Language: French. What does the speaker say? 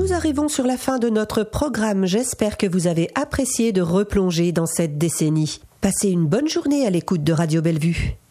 Nous arrivons sur la fin de notre programme. J'espère que vous avez apprécié de replonger dans cette décennie. Passez une bonne journée à l'écoute de Radio Bellevue.